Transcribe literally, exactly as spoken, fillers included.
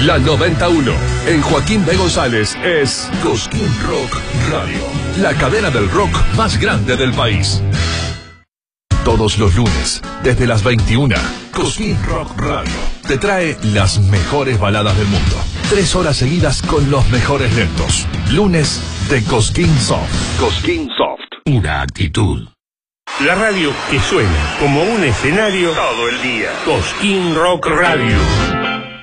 La noventa y uno, en Joaquín B. González, es Cosquín Rock Radio, la cadena del rock más grande del país. Todos los lunes, desde las veintiuna, Cosquín Rock Radio te trae las mejores baladas del mundo. Tres horas seguidas con los mejores lentos. Lunes de Cosquín Soft. Cosquín Soft. Una actitud. La radio que suena como un escenario todo el día. Cosquín Rock Radio.